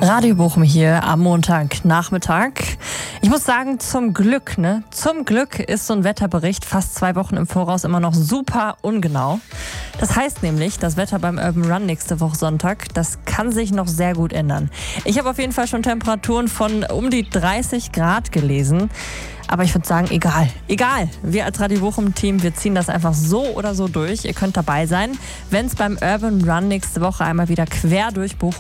Radio Bochum hier am Montagnachmittag. Ich muss sagen, zum Glück ist so ein Wetterbericht fast 2 Wochen im Voraus immer noch super ungenau. Das heißt nämlich, das Wetter beim Urban Run nächste Woche Sonntag, das kann sich noch sehr gut ändern. Ich habe auf jeden Fall schon Temperaturen von um die 30 Grad gelesen. Aber ich würde sagen, egal. Wir als Radio Bochum-Team, wir ziehen das einfach so oder so durch. Ihr könnt dabei sein, wenn es beim Urban Run nächste Woche einmal wieder quer durch Bochum